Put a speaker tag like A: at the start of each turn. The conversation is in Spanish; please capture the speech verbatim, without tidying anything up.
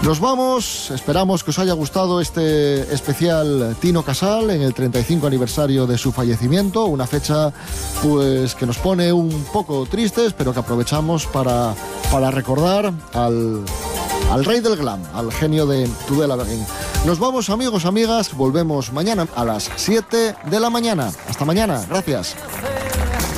A: Nos vamos, esperamos que os haya gustado este especial Tino Casal en el treinta y cinco aniversario de su fallecimiento, una fecha pues que nos pone un poco tristes, pero que aprovechamos para, para recordar al, al rey del glam, al genio de Tudela Begin. Nos vamos, amigos, amigas, volvemos mañana a las siete de la mañana. Hasta mañana, gracias.